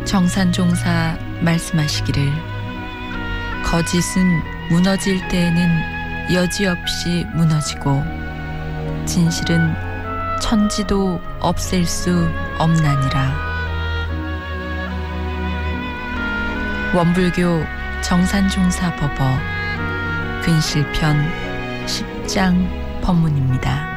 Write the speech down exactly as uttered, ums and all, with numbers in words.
정산종사 말씀하시기를 거짓은 무너질 때에는 여지없이 무너지고 진실은 천지도 없앨 수 없나니라. 원불교 정산종사 법어 근실편 십 장 법문입니다.